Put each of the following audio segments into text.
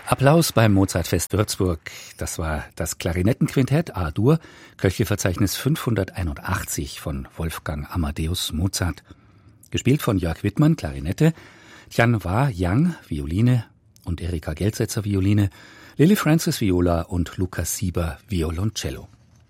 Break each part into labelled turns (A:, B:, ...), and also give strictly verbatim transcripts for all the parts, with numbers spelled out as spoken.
A: Applaus beim Mozartfest Würzburg. Das war das Klarinettenquintett A-Dur, Köchelverzeichnis fünfhunderteinundachtzig von Wolfgang Amadeus Mozart. Gespielt von Jörg Wittmann, Klarinette, Tianhua Yang, Violine und Erika Gelsetzer, Violine, Lily Francis, Viola und Lukas Sieber, Violoncello.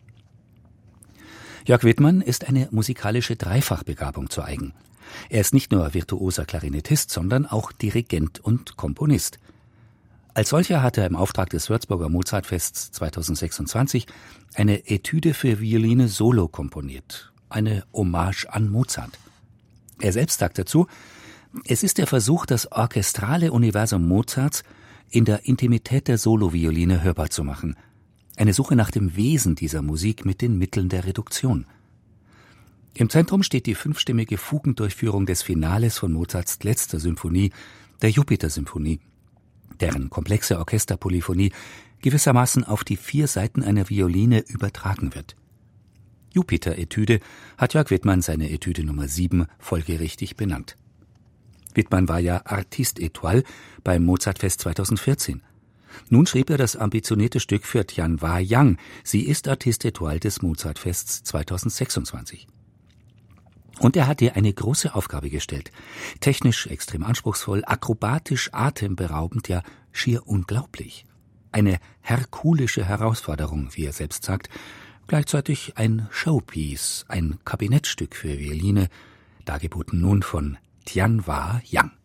A: Jörg Wittmann ist eine musikalische Dreifachbegabung zu eigen. Er ist nicht nur virtuoser Klarinettist, sondern auch Dirigent und Komponist. Als solcher hat er im Auftrag des Würzburger Mozartfests zweitausendsechsundzwanzig eine Etüde für Violine solo komponiert, eine Hommage an Mozart. Er selbst sagt dazu, es ist der Versuch, das orchestrale Universum Mozarts in der Intimität der Solovioline hörbar zu machen. Eine Suche nach dem Wesen dieser Musik mit den Mitteln der Reduktion. Im Zentrum steht die fünfstimmige Fugendurchführung des Finales von Mozarts letzter Symphonie, der Jupiter-Symphonie, deren komplexe Orchesterpolyphonie gewissermaßen auf die vier Saiten einer Violine übertragen wird. Jupiter-Etüde hat Jörg Wittmann seine Etüde Nummer sieben folgerichtig benannt. Wittmann war ja Artiste Étoile beim Mozartfest zweitausendvierzehn. Nun schrieb er das ambitionierte Stück für Tianhua Yang. Sie ist Artiste Étoile des Mozartfests zweitausendsechsundzwanzig. Und er hat ihr eine große Aufgabe gestellt. Technisch extrem anspruchsvoll, akrobatisch atemberaubend, ja schier unglaublich. Eine herkulische Herausforderung, wie er selbst sagt. Gleichzeitig ein Showpiece, ein Kabinettstück für Violine, dargeboten nun von Tianhua Yang.